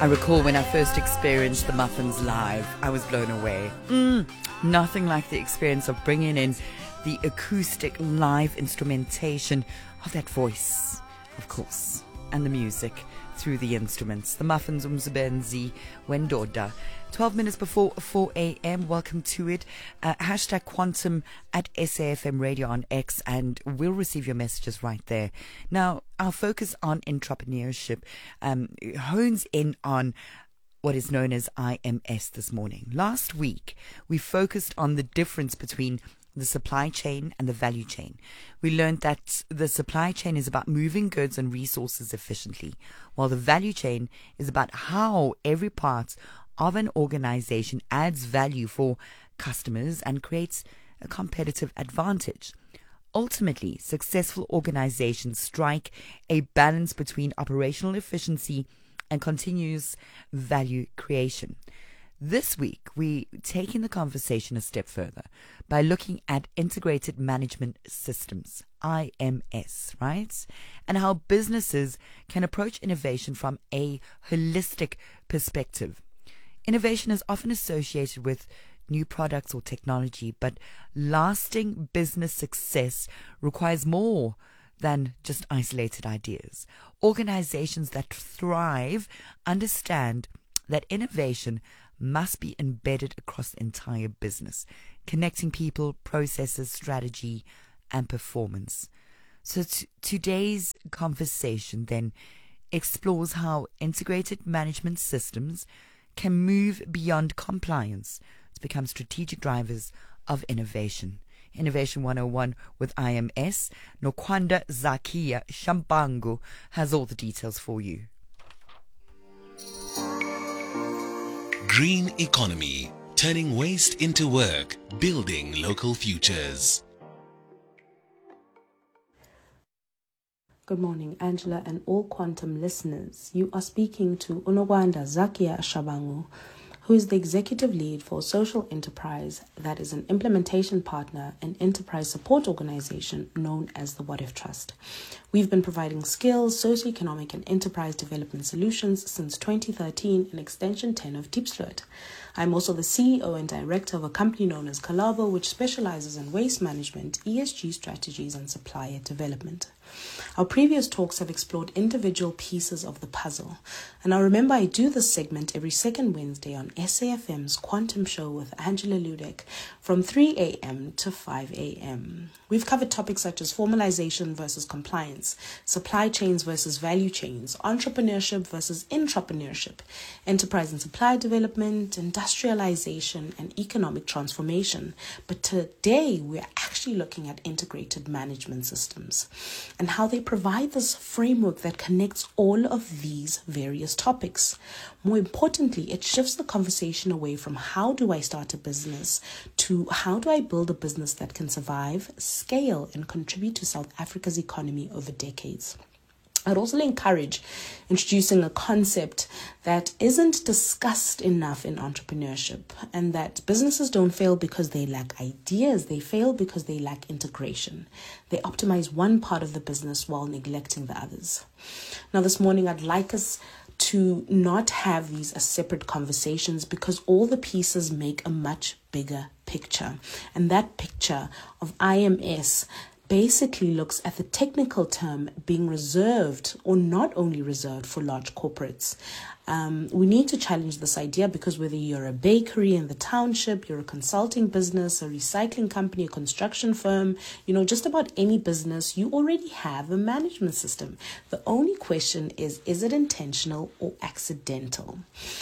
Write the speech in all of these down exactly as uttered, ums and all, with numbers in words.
I recall when I first experienced the Muffins live, I was blown away. Mm, nothing like the experience of bringing in the acoustic live instrumentation of that voice, of course, and the music through the instruments. The Muffins, Umsebenzi Wendoda. twelve minutes before four a.m. Welcome to it. Uh, hashtag Quantum at S A F M Radio on X, and we'll receive your messages right there. Now, our focus on entrepreneurship um, hones in on what is known as I M S this morning. Last week, we focused on the difference between the supply chain and the value chain. We learned that the supply chain is about moving goods and resources efficiently, while the value chain is about how every part of an organization adds value for customers and creates a competitive advantage. Ultimately, successful organizations strike a balance between operational efficiency and continuous value creation. This week, we're taking the conversation a step further by looking at integrated management systems, I M S, right? And how businesses can approach innovation from a holistic perspective. Innovation is often associated with new products or technology, but lasting business success requires more than just isolated ideas. Organizations that thrive understand that innovation must be embedded across the entire business, connecting people, processes, strategy, and performance. So t- today's conversation then explores how integrated management systems can move beyond compliance to become strategic drivers of innovation. Innovation one oh one with I M S. Nokwanda Zakia Shambangu has all the details for you. Green economy, turning waste into work, building local futures. Good morning, Angela and all Quantum listeners. You are speaking to Unogwanda Zakia Shabangu, who is the executive lead for Social Enterprise, that is an implementation partner and enterprise support organization known as the What If Trust. We've been providing skills, socioeconomic and enterprise development solutions since twenty thirteen in Extension ten of Diepsloot. I'm also the C E O and director of a company known as Kalabo, which specializes in waste management, E S G strategies and supplier development. Our previous talks have explored individual pieces of the puzzle. And now remember, I do this segment every second Wednesday on S A F M's Quantum Show with Angela Ludek from three a.m. to five a.m. We've covered topics such as formalization versus compliance, supply chains versus value chains, entrepreneurship versus intrapreneurship, enterprise and supply development, industrialization, and economic transformation. But today, we're actually looking at integrated management systems and how they provide this framework that connects all of these various topics. More importantly, it shifts the conversation away from how do I start a business to how do I build a business that can survive, scale, and contribute to South Africa's economy over decades. I'd also encourage introducing a concept that isn't discussed enough in entrepreneurship, and that businesses don't fail because they lack ideas. They fail because they lack integration. They optimize one part of the business while neglecting the others. Now, this morning, I'd like us to not have these as separate conversations because all the pieces make a much bigger picture. And that picture of I M S basically looks at the technical term being reserved or not only reserved for large corporates. Um, we need to challenge this idea because whether you're a bakery in the township, you're a consulting business, a recycling company, a construction firm, you know, just about any business, you already have a management system. The only question is, is it intentional or accidental?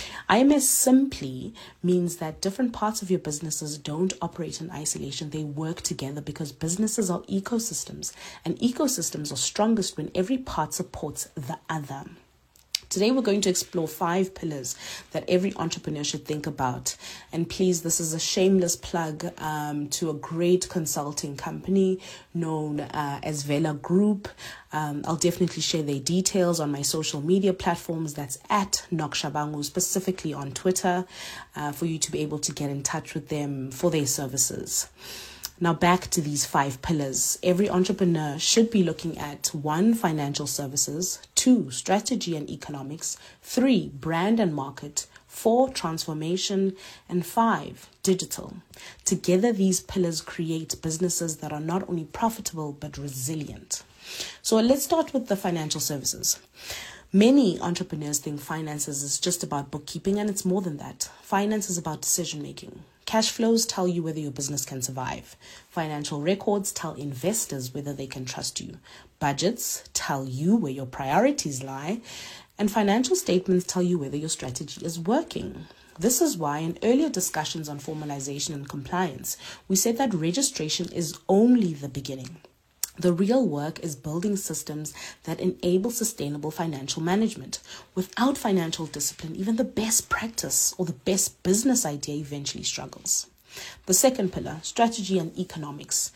I M S simply means that different parts of your businesses don't operate in isolation. They work together because businesses are ecosystems, and ecosystems are strongest when every part supports the other. Today, we're going to explore five pillars that every entrepreneur should think about. And please, this is a shameless plug um, to a great consulting company known uh, as Vela Group. Um, I'll definitely share their details on my social media platforms. That's at Nokshabangu, specifically on Twitter, uh, for you to be able to get in touch with them for their services. Now back to these five pillars. Every entrepreneur should be looking at one, financial services, two, strategy and economics, three, brand and market, four, transformation, and five, digital. Together, these pillars create businesses that are not only profitable but resilient. So let's start with the financial services. Many entrepreneurs think finances is just about bookkeeping, and it's more than that. Finance is about decision making. Cash flows tell you whether your business can survive. Financial records tell investors whether they can trust you. Budgets tell you where your priorities lie. And financial statements tell you whether your strategy is working. This is why in earlier discussions on formalization and compliance, we said that registration is only the beginning. The real work is building systems that enable sustainable financial management. Without financial discipline, even the best practice or the best business idea eventually struggles. The second pillar, strategy and economics.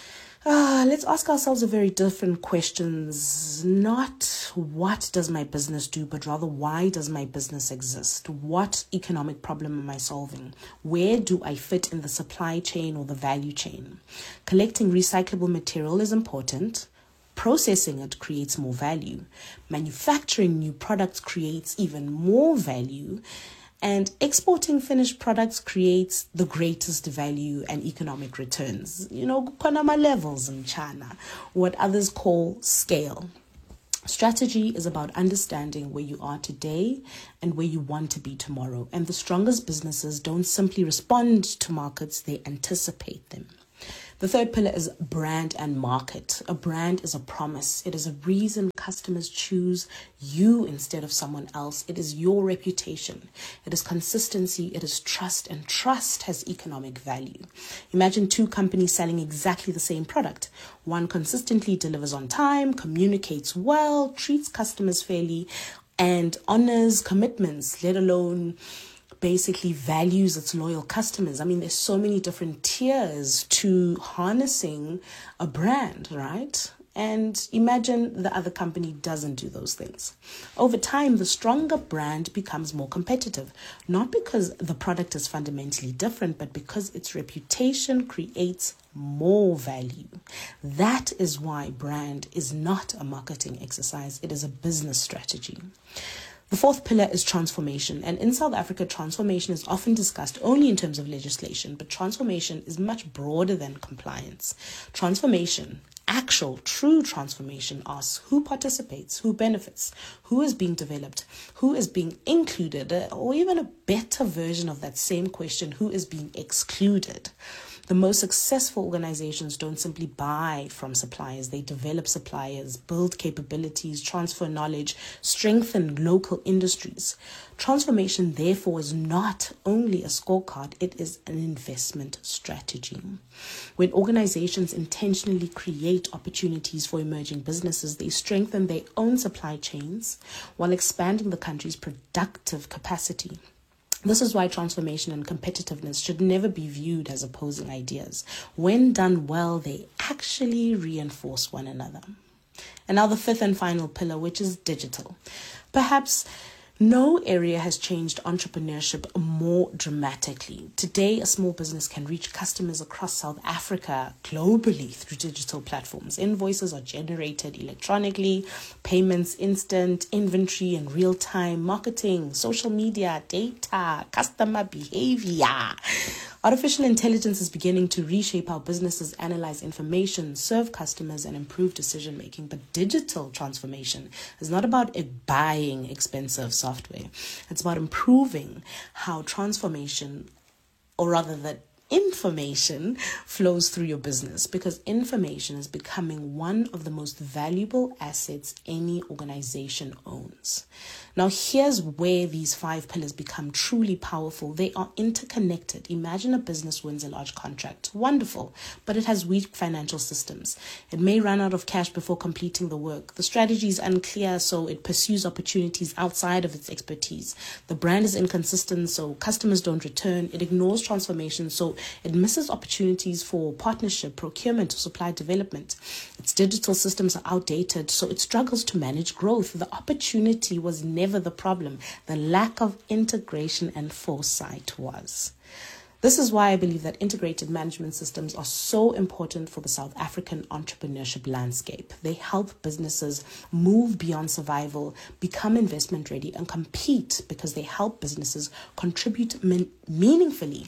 Uh, let's ask ourselves a very different questions. Not what does my business do, but rather why does my business exist? What economic problem am I solving? Where do I fit in the supply chain or the value chain? Collecting recyclable material is important. Processing it creates more value. Manufacturing new products creates even more value. And exporting finished products creates the greatest value and economic returns. You know, Konama levels in China, what others call scale. Strategy is about understanding where you are today and where you want to be tomorrow. And the strongest businesses don't simply respond to markets, they anticipate them. The third pillar is brand and market. A brand is a promise. It is a reason customers choose you instead of someone else. It is your reputation. It is consistency. It is trust, and trust has economic value. Imagine two companies selling exactly the same product. One consistently delivers on time, communicates well, treats customers fairly, and honors commitments, let alone basically values its loyal customers. I mean, there's so many different tiers to harnessing a brand, right? And imagine the other company doesn't do those things. Over time, the stronger brand becomes more competitive, not because the product is fundamentally different, but because its reputation creates more value. That is why brand is not a marketing exercise. It is a business strategy. The fourth pillar is transformation. And in South Africa, transformation is often discussed only in terms of legislation, but transformation is much broader than compliance. Transformation, actual, true transformation, asks who participates, who benefits, who is being developed, who is being included, or even a better version of that same question, who is being excluded. The most successful organizations don't simply buy from suppliers. They develop suppliers, build capabilities, transfer knowledge, strengthen local industries. Transformation, therefore, is not only a scorecard, it is an investment strategy. When organizations intentionally create opportunities for emerging businesses, they strengthen their own supply chains while expanding the country's productive capacity. This is why transformation and competitiveness should never be viewed as opposing ideas. When done well, they actually reinforce one another. And now the fifth and final pillar, which is digital. Perhaps no area has changed entrepreneurship more dramatically. Today, a small business can reach customers across South Africa globally through digital platforms. Invoices are generated electronically, payments instant, inventory in real time, marketing, social media, data, customer behavior. Artificial intelligence is beginning to reshape how businesses analyze information, serve customers, and improve decision making. But digital transformation is not about buying expensive software. It's about improving how transformation, or rather that information, flows through your business, because information is becoming one of the most valuable assets any organization owns. Now, here's where these five pillars become truly powerful. They are interconnected. Imagine a business wins a large contract. Wonderful, but it has weak financial systems. It may run out of cash before completing the work. The strategy is unclear, so it pursues opportunities outside of its expertise. The brand is inconsistent, so customers don't return. It ignores transformation, so it misses opportunities for partnership, procurement, or supply development. Its digital systems are outdated, so it struggles to manage growth. The opportunity was never the problem. The lack of integration and foresight was. This is why I believe that integrated management systems are so important for the South African entrepreneurship landscape. They help businesses move beyond survival, become investment ready, and compete because they help businesses contribute min- meaningfully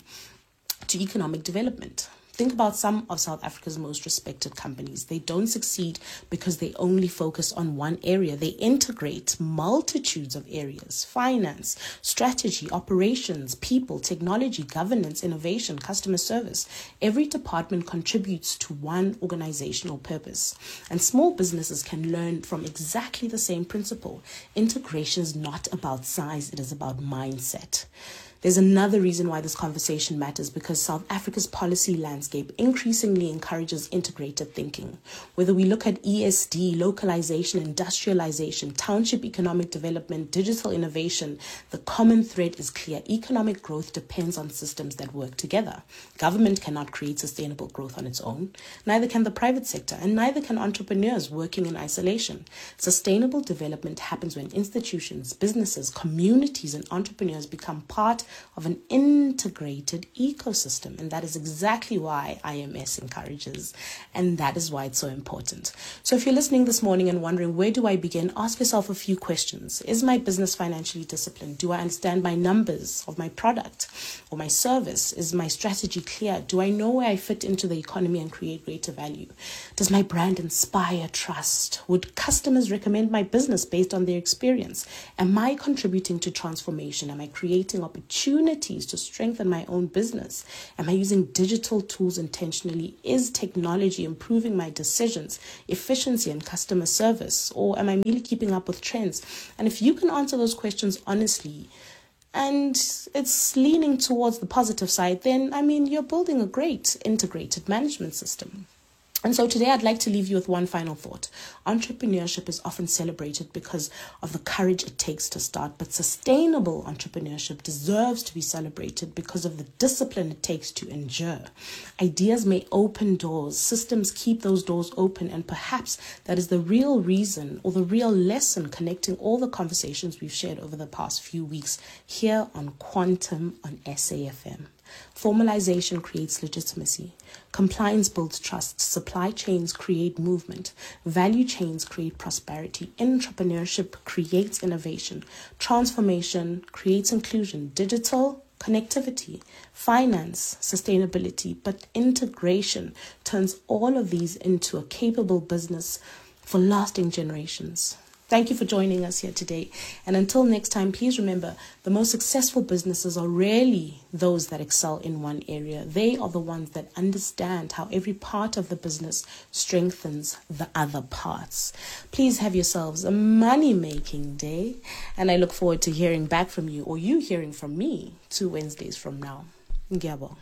to economic development. Think about some of South Africa's most respected companies. They don't succeed because they only focus on one area. They integrate multitudes of areas: finance, strategy, operations, people, technology, governance, innovation, customer service. Every department contributes to one organizational purpose. And small businesses can learn from exactly the same principle. Integration is not about size, it is about mindset. There's another reason why this conversation matters, because South Africa's policy landscape increasingly encourages integrated thinking. Whether we look at E S D, localization, industrialization, township economic development, digital innovation, the common thread is clear. Economic growth depends on systems that work together. Government cannot create sustainable growth on its own. Neither can the private sector, and neither can entrepreneurs working in isolation. Sustainable development happens when institutions, businesses, communities, and entrepreneurs become part of an integrated ecosystem. And that is exactly why I M S encourages, and that is why it's so important. So if you're listening this morning and wondering, where do I begin? Ask yourself a few questions. Is my business financially disciplined? Do I understand my numbers of my product or my service? Is my strategy clear? Do I know where I fit into the economy and create greater value? Does my brand inspire trust? Would customers recommend my business based on their experience? Am I contributing to transformation? Am I creating opportunities Opportunities to strengthen my own business? Am I using digital tools intentionally? Is technology improving my decisions, efficiency, and customer service? Or am I merely keeping up with trends? And if you can answer those questions honestly, and it's leaning towards the positive side, then, I mean, you're building a great integrated management system. And so today I'd like to leave you with one final thought. Entrepreneurship is often celebrated because of the courage it takes to start, but sustainable entrepreneurship deserves to be celebrated because of the discipline it takes to endure. Ideas may open doors, systems keep those doors open, and perhaps that is the real reason or the real lesson connecting all the conversations we've shared over the past few weeks here on Quantum on S A F M. Formalization creates legitimacy. Compliance builds trust. Supply chains create movement. Value chains create prosperity. Entrepreneurship creates innovation. Transformation creates inclusion. Digital connectivity, finance, sustainability, but integration turns all of these into a capable business for lasting generations. Thank you for joining us here today. And until next time, please remember, the most successful businesses are rarely those that excel in one area. They are the ones that understand how every part of the business strengthens the other parts. Please have yourselves a money-making day. And I look forward to hearing back from you, or you hearing from me, two Wednesdays from now. Ngiyabonga.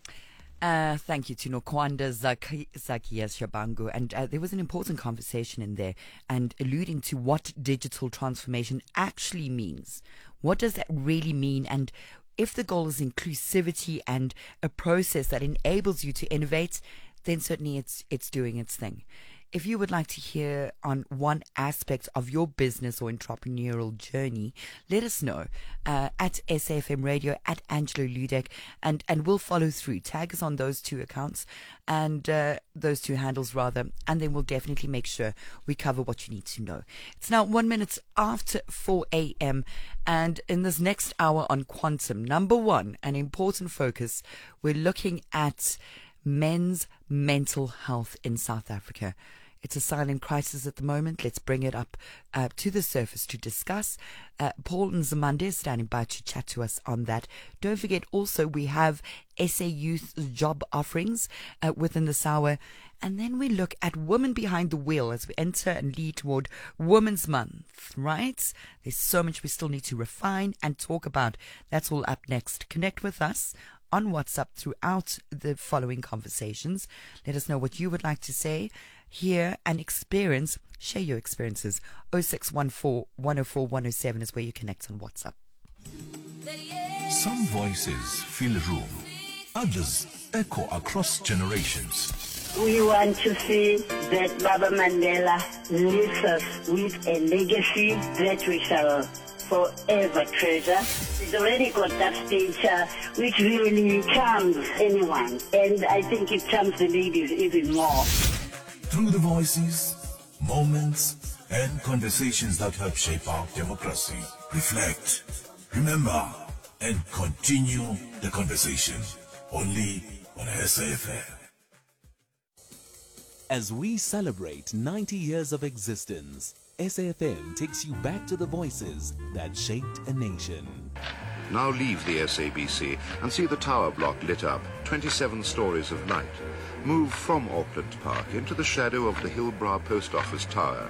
Uh, thank you to Nokwanda Zakia Shabangu. And uh, there was an important conversation in there and alluding to what digital transformation actually means. What does that really mean? And if the goal is inclusivity and a process that enables you to innovate, then certainly it's it's doing its thing. If you would like to hear on one aspect of your business or entrepreneurial journey, let us know uh, at S A F M Radio, at Angelo Ludek, and, and we'll follow through. Tag us on those two accounts and uh, those two handles rather, and then we'll definitely make sure we cover what you need to know. It's now one minute after four a.m. and in this next hour on Quantum, number one, an important focus, we're looking at men's mental health in South Africa. It's a silent crisis at the moment. Let's bring it up uh, to the surface to discuss. Uh, Paul Nzimande is standing by to chat to us on that. Don't forget also we have S A Youth job offerings uh, within this hour. And then we look at women behind the wheel as we enter and lead toward Women's Month, right? There's so much we still need to refine and talk about. That's all up next. Connect with us on WhatsApp throughout the following conversations. Let us know what you would like to say, hear, and experience. Share your experiences. oh six one four, one oh four, one oh seven is where you connect on WhatsApp. Some voices fill a room. Others echo across generations. We want to see that Baba Mandela leaves us with a legacy that we shall forever treasure. It's already got that stature which really charms anyone. And I think it charms the ladies even more. Through the voices, moments, and conversations that help shape our democracy. Reflect, remember, and continue the conversation. Only on S A F M. As we celebrate ninety years of existence, S A F M takes you back to the voices that shaped a nation. Now leave the S A B C and see the tower block lit up, twenty-seven stories of light. Move from Auckland Park into the shadow of the Hillbrow Post Office Tower.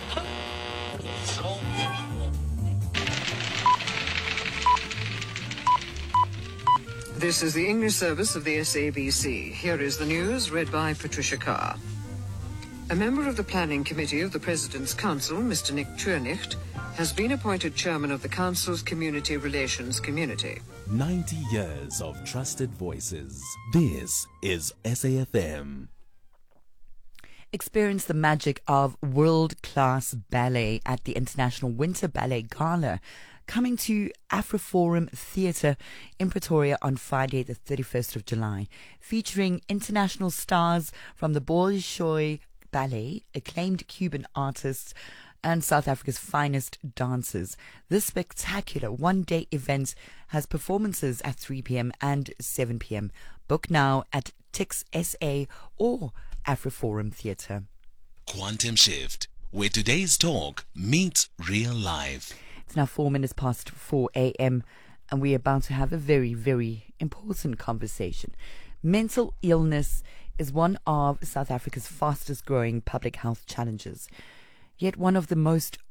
This is the English service of the S A B C. Here is the news, read by Patricia Carr. A member of the Planning Committee of the President's Council, Mister Nick Turnich, has been appointed chairman of the Council's Community Relations Community. ninety years of trusted voices. This is S A F M. Experience the magic of world-class ballet at the International Winter Ballet Gala, coming to Afroforum Theatre in Pretoria on Friday the thirty-first of July, featuring international stars from the Bolshoi Ballet, acclaimed Cuban artists, and South Africa's finest dancers. This spectacular one-day event has performances at three p.m. and seven p.m. Book now at Tix S A or Afroforum Theatre. Quantum Shift, where today's talk meets real life. It's now four minutes past four a.m. and we're about to have a very, very important conversation. Mental illness is one of South Africa's fastest growing public health challenges, yet one of the most